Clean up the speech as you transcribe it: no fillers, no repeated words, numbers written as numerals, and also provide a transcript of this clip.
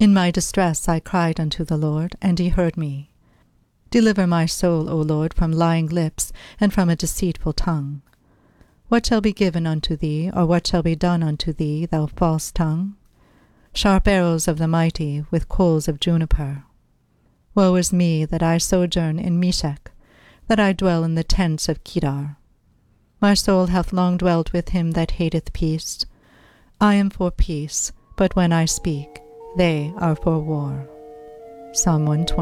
In my distress I cried unto the Lord, and he heard me. Deliver my soul, O Lord, from lying lips, and from a deceitful tongue. What shall be given unto thee, or what shall be done unto thee, thou false tongue? Sharp arrows of the mighty, with coals of juniper. Woe is me, that I sojourn in Meshech, that I dwell in the tents of Kedar. My soul hath long dwelt with him that hateth peace. I am for peace, but when I speak, they are for war. Psalm 120.